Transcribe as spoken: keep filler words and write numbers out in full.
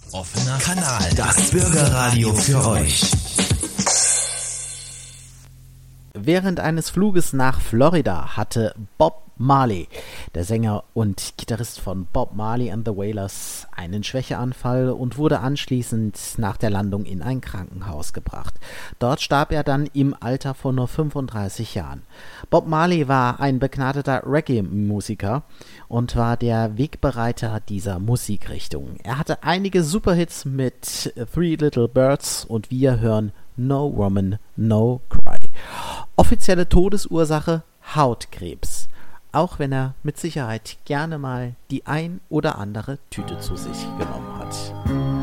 Offener Kanal. Das Bürgerradio für euch. Während eines Fluges nach Florida hatte Bob Marley, der Sänger und Gitarrist von Bob Marley and the Wailers, einen Schwächeanfall und wurde anschließend nach der Landung in ein Krankenhaus gebracht. Dort starb er dann im Alter von nur fünfunddreißig Jahren. Bob Marley war ein begnadeter Reggae-Musiker und war der Wegbereiter dieser Musikrichtung. Er hatte einige Superhits mit Three Little Birds und wir hören No Woman, No Cry. Offizielle Todesursache Hautkrebs, auch wenn er mit Sicherheit gerne mal die ein oder andere Tüte zu sich genommen hat.